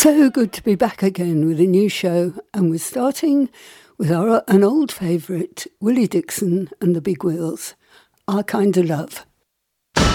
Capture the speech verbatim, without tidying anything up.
So good to be back again with a new show, and we're starting with our an old favourite, Willie Dixon and the Big Wheels, Our Kind of Love.